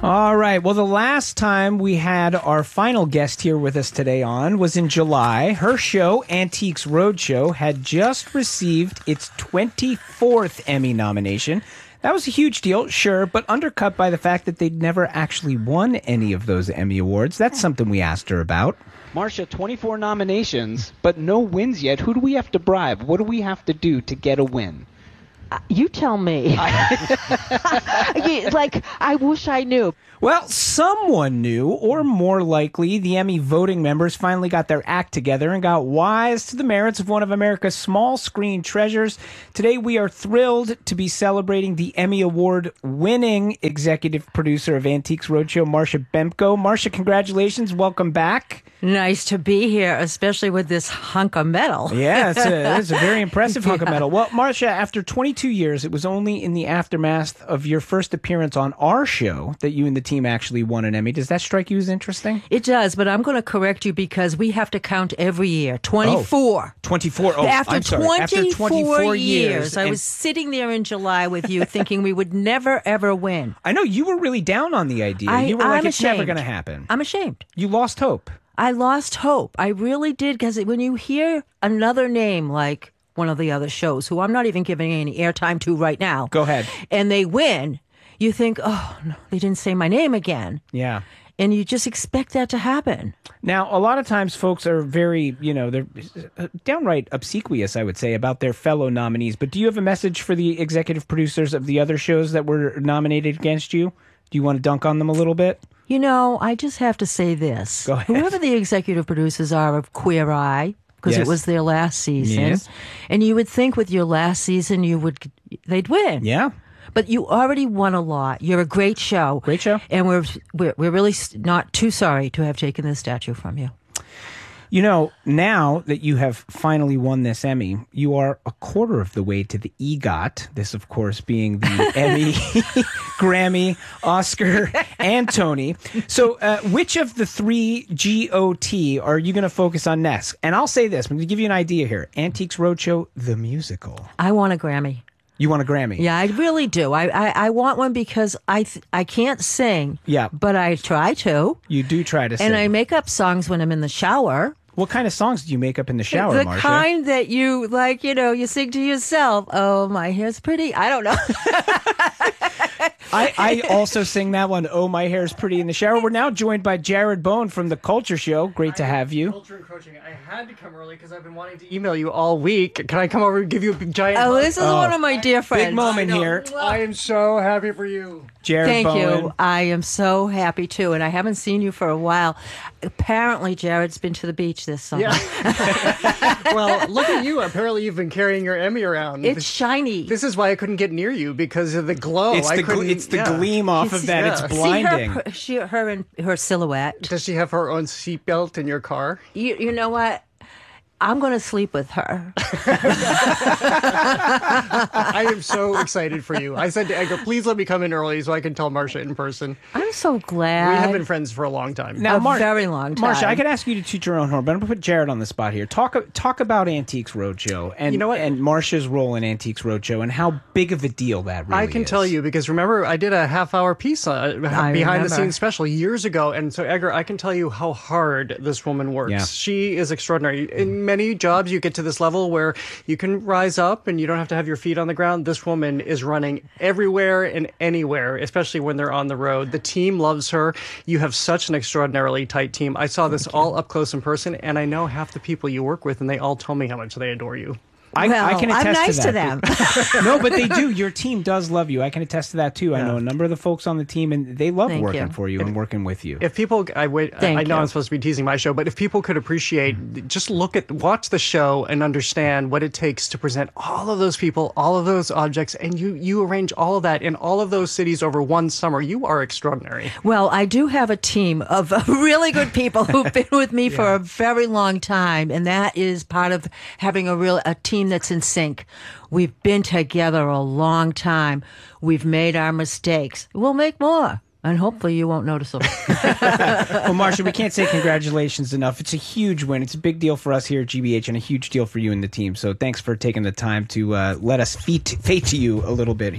All right. Well, the last time we had our final guest here with us today on was in July. Her show, Antiques Roadshow, had just received its 24th Emmy nomination. That was a huge deal, sure, but undercut by the fact that they'd never actually won any of those Emmy Awards. That's something we asked her about. Marcia, 24 nominations, but no wins yet. Who do we have to bribe? What do we have to do to get a win? You tell me. Like, I wish I knew. Well, someone knew, or more likely, the Emmy voting members finally got their act together and got wise to the merits of one of America's small screen treasures. Today, we are thrilled to be celebrating the Emmy Award-winning executive producer of Antiques Roadshow, Marcia Bemko. Marcia, congratulations. Welcome back. Nice to be here, especially with this hunk of metal. Yeah, it's a very impressive hunk of metal. Well, Marcia, after 22 years, it was only in the aftermath of your first appearance on our show that you and the team actually won an Emmy. Does that strike you as interesting? It does, but I'm going to correct you because we have to count every year. 24. 24. Oh, After I'm sorry. 24 After 24 years. I was sitting there in July with you thinking we would never, ever win. I know, you were really down on the idea. You were like, it's never going to happen. I'm ashamed. You lost hope. I lost hope. I really did, because when you hear another name like one of the other shows, who I'm not even giving any airtime to right now. Go ahead. And they win, you think, oh, no, they didn't say my name again. Yeah. And you just expect that to happen. Now, a lot of times folks are very, they're downright obsequious, I would say, about their fellow nominees. But do you have a message for the executive producers of the other shows that were nominated against you? Do you want to dunk on them a little bit? I just have to say this. Go ahead. Whoever the executive producers are of Queer Eye, because Yes. it was their last season, Yes. and you would think with your last season they'd win. Yeah. But you already won a lot. You're a great show. Great show. And we're really not too sorry to have taken this statue from you. Now that you have finally won this Emmy, you are a quarter of the way to the EGOT. This, of course, being the Emmy, Grammy, Oscar, and Tony. So which of the three GOT are you going to focus on next? And I'll say this. I'm going to give you an idea here. Antiques Roadshow, the musical. I want a Grammy. You want a Grammy? Yeah, I really do. I want one because I can't sing. Yeah. But I try to. You do try to sing. And I make up songs when I'm in the shower. What kind of songs do you make up in the shower, The Marcia? kind that you, you sing to yourself. Oh, my hair's pretty. I don't know. I also sing that one, Oh, My Hair's Pretty in the Shower. We're now joined by Jared Bone from The Culture Show. Great to have you. Culture Encroaching. I had to come early because I've been wanting to email you all week. Can I come over and give you a big giant hug? This is one of my dear friends. Big moment here. I am so happy for you. Jared Thank Bowen. you. I am so happy, too. And I haven't seen you for a while. Apparently, Jared's been to the beach this summer. Yeah. Well, look at you. Apparently, you've been carrying your Emmy around. It's shiny. This is why I couldn't get near you, because of the glow. It's the gleam off of that. It's blinding. See her and her silhouette. Does she have her own seatbelt in your car? You know what? I'm going to sleep with her. I am so excited for you. I said to Edgar, please let me come in early so I can tell Marcia in person. I'm so glad. We have been friends for a long time. Now, very long time. Marcia, I could ask you to toot your own horn, but I'm going to put Jared on the spot here. Talk about Antiques Roadshow and, you know what? and Marcia's role in Antiques Roadshow and how big of a deal that really is. I can tell you, because remember, I did a half-hour piece, behind-the-scenes special years ago, and so, Edgar, I can tell you how hard this woman works. Yeah. She is extraordinary. In many jobs, you get to this level where you can rise up and you don't have to have your feet on the ground. This woman is running everywhere and anywhere, especially when they're on the road. The team loves her. You have such an extraordinarily tight team. I saw this all up close in person, and I know half the people you work with, and they all tell me how much they adore you. I can attest I'm nice to them. No, but they do. Your team does love you. I can attest to that too. Yeah. I know a number of the folks on the team, and they love working for you and working with you. If people, I know I'm supposed to be teasing my show, but if people could appreciate, just watch the show and understand what it takes to present all of those people, all of those objects, and you arrange all of that in all of those cities over one summer. You are extraordinary. Well, I do have a team of really good people who've been with me for a very long time, and that is part of having a team that's in sync. We've been together a long time. We've made our mistakes. We'll make more. And hopefully you won't notice them. Well, Marcia, we can't say congratulations enough. It's a huge win. It's a big deal for us here at GBH and a huge deal for you and the team. So thanks for taking the time to let us fate to you a little bit here.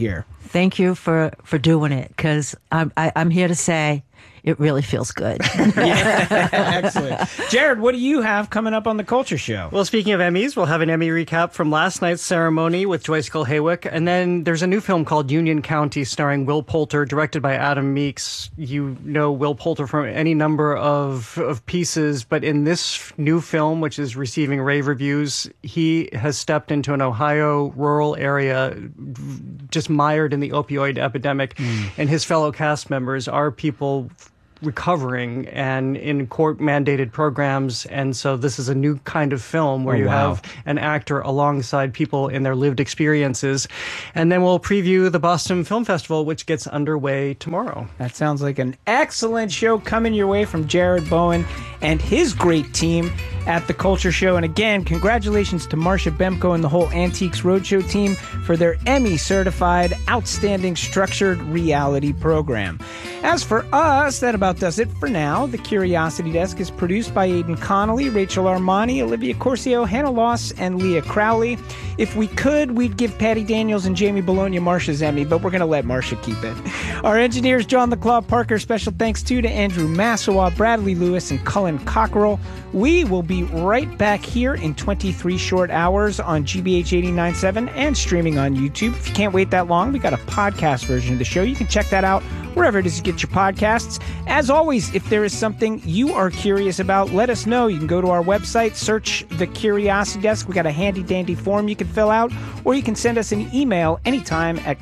Thank you for doing it, because I'm here to say it really feels good. Excellent. Jared, what do you have coming up on the Culture Show? Well, speaking of Emmys, we'll have an Emmy recap from last night's ceremony with Joyce Haywick. And then there's a new film called Union County starring Will Poulter, directed by Adam Meeks. You know Will Poulter from any number of pieces, but in this new film, which is receiving rave reviews, he has stepped into an Ohio rural area just mired in the opioid epidemic. And his fellow cast members are people recovering and in court-mandated programs, and so this is a new kind of film where you have an actor alongside people in their lived experiences. And then we'll preview the Boston Film Festival, which gets underway tomorrow. That sounds like an excellent show coming your way from Jared Bowen and his great team at the Culture Show. And again, congratulations to Marcia Bemko and the whole Antiques Roadshow team for their Emmy-certified Outstanding Structured Reality program. As for us, that about does it for now. The Curiosity Desk is produced by Aidan Connolly, Rachel Armani, Olivia Corcio, Hannah Loss, and Leah Crowley. If we could, we'd give Patty Daniels and Jamie Bologna Marcia's Emmy, but we're going to let Marcia keep it. Our engineers, John the Claw Parker. Special thanks to Andrew Massawa, Bradley Lewis, and Cullen Cockerell. We will be right back here in 23 short hours on GBH 89.7 and streaming on YouTube. If you can't wait that long, we got a podcast version of the show. You can check that out wherever it is you get your podcasts. As always, if there is something you are curious about, let us know. You can go to our website, search the Curiosity Desk. We got a handy-dandy form you can fill out, or you can send us an email anytime at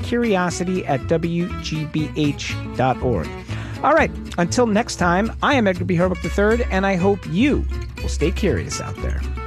curiosity@wgbh.org. All right, until next time, I am Edgar B. Herbuck III, and I hope you will stay curious out there.